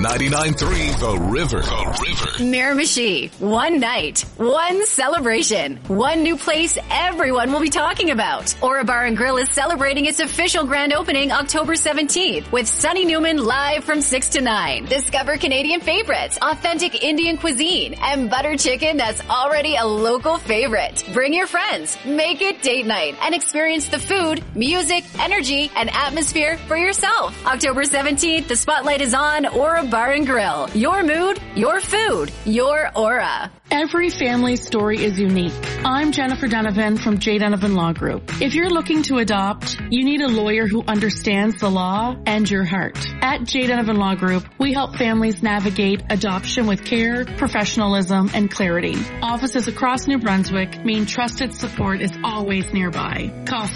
99.3 The River. Miramichi. One night, one celebration, one new place everyone will be talking about. Aura Bar and Grill is celebrating its official grand opening October 17th with Sonny Newman live from 6 to 9. Discover Canadian favorites, authentic Indian cuisine, and butter chicken that's already a local favorite. Bring your friends, make it date night, and experience the food, music, energy, and atmosphere for yourself. October 17th, the spotlight is on Aura Bar and Grill. Your mood, your food, your aura. Every family story is unique. I'm Jennifer Donovan from J. Donovan Law Group. If you're looking to adopt, you need a lawyer who understands the law and your heart. At J. Donovan Law Group, we help families navigate adoption with care, professionalism, and clarity. Offices across New Brunswick mean trusted support is always nearby. Call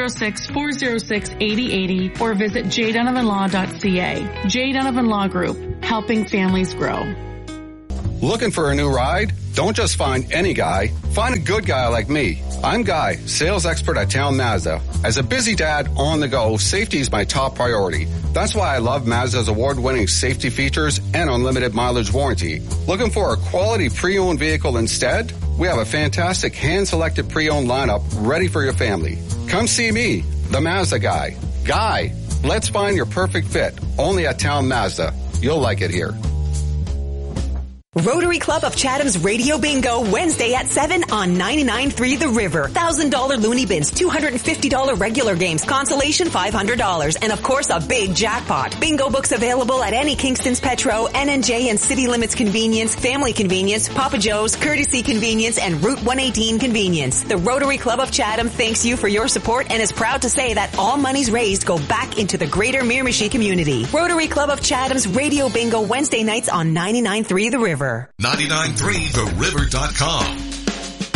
506-406-8080 or visit jdonovanlaw.ca. J. Donovan Law Group, helping families grow. Looking for a new ride? Don't just find any guy. Find a good guy like me. I'm Guy, sales expert at Town Mazda. As a busy dad on the go, safety is my top priority. That's why I love Mazda's award-winning safety features and unlimited mileage warranty. Looking for a quality pre-owned vehicle instead? We have a fantastic hand-selected pre-owned lineup ready for your family. Come see me, the Mazda guy. Guy, let's find your perfect fit. Only at Town Mazda. You'll like it here. Rotary Club of Chatham's Radio Bingo Wednesday at 7 on 99.3 The River. $1,000 loony bins, $250 regular games, consolation $500, and of course a big jackpot. Bingo books available at any Kingston's Petro, NNJ and City Limits Convenience, Family Convenience, Papa Joe's, Courtesy Convenience, and Route 118 Convenience. The Rotary Club of Chatham thanks you for your support and is proud to say that all monies raised go back into the greater Miramichi community. Rotary Club of Chatham's Radio Bingo Wednesday nights on 99.3 The River. 99.3theriver.com.